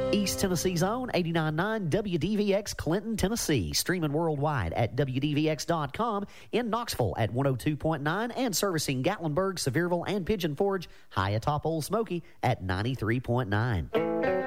East Tennessee's own 89.9 WDVX Clinton, Tennessee. Streaming worldwide at WDVX.com. In Knoxville at 102.9 and servicing Gatlinburg, Sevierville, and Pigeon Forge high atop Old Smoky at 93.9.